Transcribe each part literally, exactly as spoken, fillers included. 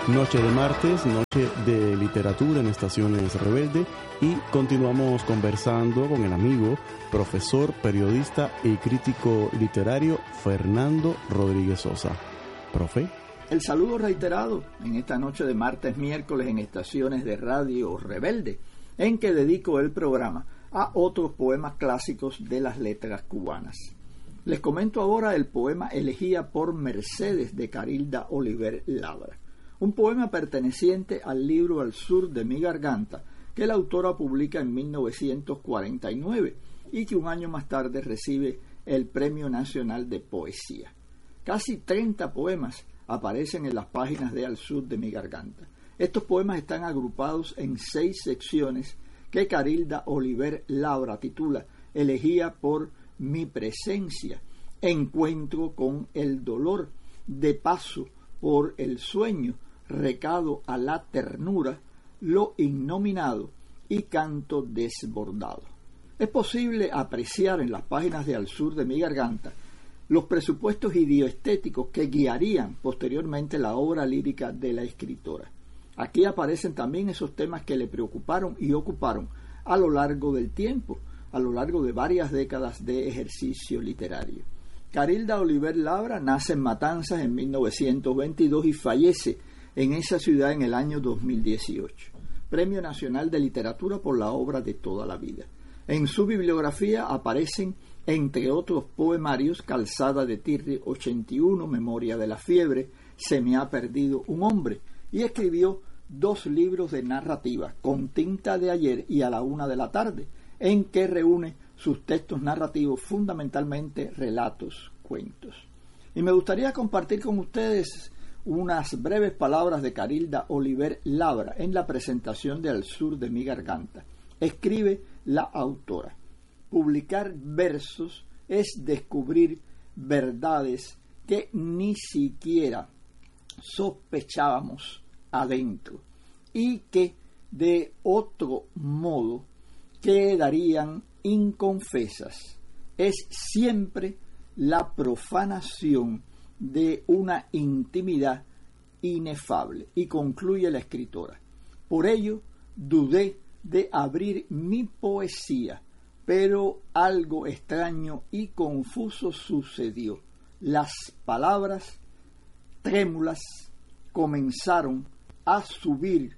Noche de martes, noche de literatura en Estaciones Rebelde, y continuamos conversando con el amigo, profesor, periodista y crítico literario Fernando Rodríguez Sosa. Profe. El saludo reiterado en esta noche de martes, miércoles en Estaciones de Radio Rebelde, en que dedico el programa a otros poemas clásicos de las letras cubanas. Les comento ahora el poema Elegía por Mercedes de Carilda Oliver Labra, un poema perteneciente al libro Al sur de mi garganta, que la autora publica en mil novecientos cuarenta y nueve y que un año más tarde recibe el Premio Nacional de Poesía. Casi treinta poemas aparecen en las páginas de Al sur de mi garganta. Estos poemas están agrupados en seis secciones que Carilda Oliver Labra titula Elegía por mi presencia, Encuentro con el dolor, De paso por el sueño, Recado a la ternura, Lo innominado y Canto desbordado. Es posible apreciar en las páginas de Al sur de mi garganta los presupuestos idioestéticos que guiarían posteriormente la obra lírica de la escritora. Aquí aparecen también esos temas que le preocuparon y ocuparon a lo largo del tiempo, a lo largo de varias décadas de ejercicio literario. Carilda Oliver Labra nace en Matanzas en mil novecientos veintidós y fallece en esa ciudad en el año dos mil dieciocho. Premio Nacional de Literatura por la obra de toda la vida. En su bibliografía aparecen, entre otros poemarios, Calzada de Tirri ochenta y uno, Memoria de la fiebre, Se me ha perdido un hombre, y escribió dos libros de narrativa, Con tinta de ayer y A la una de la tarde, en que reúne sus textos narrativos, fundamentalmente relatos, cuentos. Y me gustaría compartir con ustedes unas breves palabras de Carilda Oliver Labra en la presentación de Al sur de mi garganta. Escribe la autora: publicar versos es descubrir verdades que ni siquiera sospechábamos adentro y que de otro modo quedarían inconfesas. Es siempre la profanación de una intimidad inefable. Y concluye la escritora: por ello dudé de abrir mi poesía, pero algo extraño y confuso sucedió. Las palabras trémulas comenzaron a subir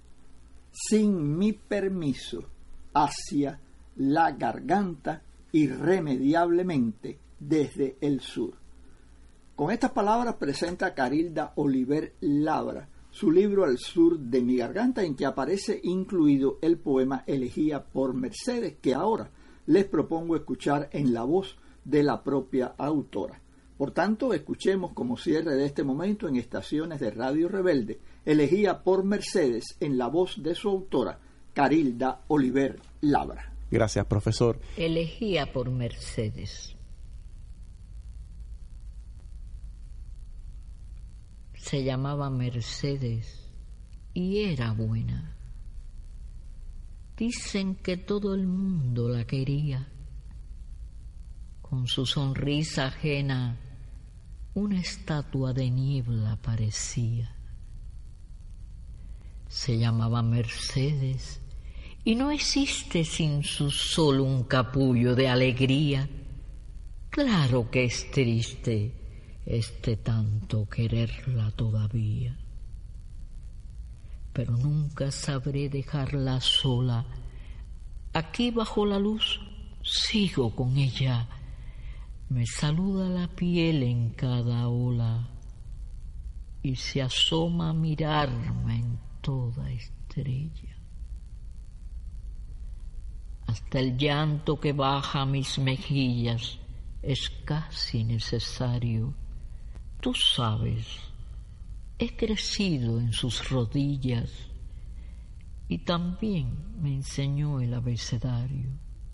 sin mi permiso hacia la garganta irremediablemente desde el sur. Con estas palabras presenta Carilda Oliver Labra su libro Al sur de mi garganta, en que aparece incluido el poema Elegía por Mercedes, que ahora les propongo escuchar en la voz de la propia autora. Por tanto, escuchemos como cierre de este momento en Estaciones de Radio Rebelde, Elegía por Mercedes, en la voz de su autora, Carilda Oliver Labra. Gracias, profesor. Elegía por Mercedes. Se llamaba Mercedes y era buena. Dicen que todo el mundo la quería. Con su sonrisa ajena, una estatua de niebla parecía. Se llamaba Mercedes y no existe sin su sol un capullo de alegría. Claro que es triste este tanto quererla todavía, pero nunca sabré dejarla sola. Aquí bajo la luz sigo con ella, me saluda la piel en cada ola y se asoma a mirarme en toda estrella. Hasta el llanto que baja a mis mejillas es casi necesario. Tú sabes, he crecido en sus rodillas y también me enseñó el abecedario.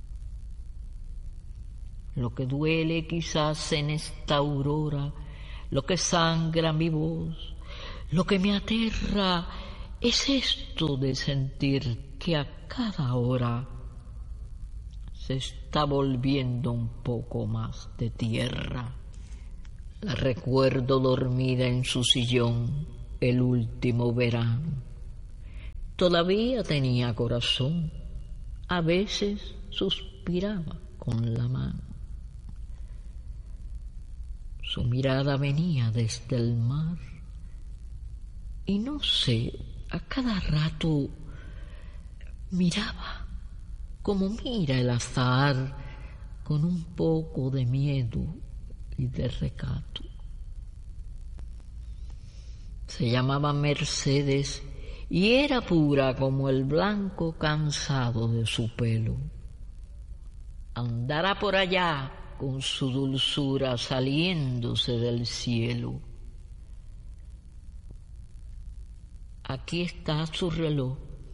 Lo que duele quizás en esta aurora, lo que sangra mi voz, lo que me aterra es esto de sentir que a cada hora se está volviendo un poco más de tierra. La recuerdo dormida en su sillón, el último verano. Todavía tenía corazón, a veces suspiraba con la mano. Su mirada venía desde el mar y no sé, a cada rato miraba como mira el azahar, con un poco de miedo y de recato. Se llamaba Mercedes y era pura como el blanco cansado de su pelo. Andará por allá con su dulzura saliéndose del cielo. Aquí está su reloj,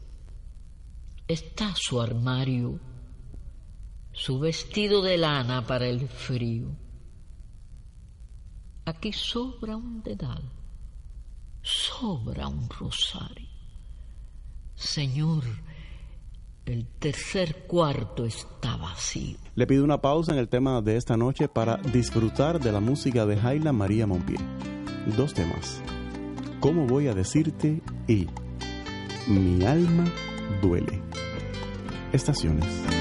está su armario, su vestido de lana para el frío. Aquí sobra un dedal, sobra un rosario. Señor, el tercer cuarto está vacío. Le pido una pausa en el tema de esta noche para disfrutar de la música de Jaila María Monpié. Dos temas: ¿Cómo voy a decirte? Y Mi alma duele. Estaciones.